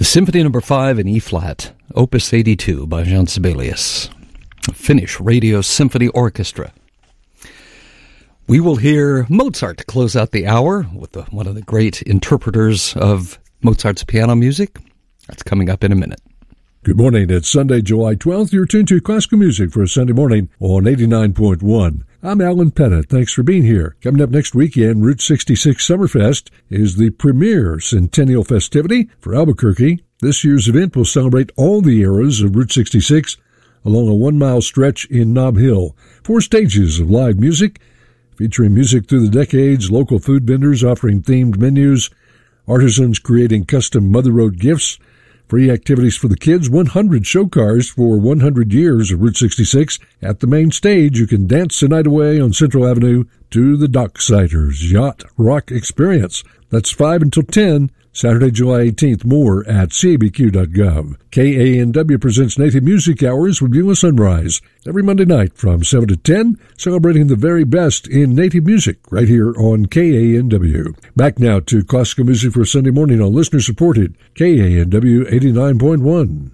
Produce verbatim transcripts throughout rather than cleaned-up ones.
Symphony Number five in E-flat, Opus eighty-two by Jean Sibelius, Finnish Radio Symphony Orchestra. We will hear Mozart to close out the hour with the, one of the great interpreters of Mozart's piano music. That's coming up in a minute. Good morning. It's Sunday, July twelfth. You're tuned to classical music for a Sunday morning on eighty-nine point one. I'm Alan Pettit. Thanks for being here. Coming up next weekend, Route sixty-six Summerfest is the premier centennial festivity for Albuquerque. This year's event will celebrate all the eras of Route sixty-six along a one-mile stretch in Nob Hill. Four stages of live music, featuring music through the decades, local food vendors offering themed menus, artisans creating custom Mother Road gifts, free activities for the kids, one hundred show cars for one hundred years of Route sixty-six. At the main stage, you can dance the night away on Central Avenue to the Docksiders Yacht Rock Experience. That's five until ten, Saturday, July eighteenth. More at C A B Q dot gov. K A N W presents Native Music Hours with Beulah Sunrise every Monday night from seven to ten, celebrating the very best in Native music right here on K A N W. Back now to classical music for Sunday morning on listener-supported K A N W eighty-nine point one.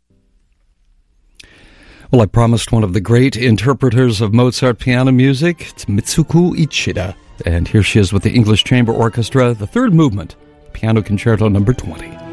Well, I promised one of the great interpreters of Mozart piano music. It's Mitsuko Ichida. And here she is with the English Chamber Orchestra, the third movement, Piano Concerto number twenty.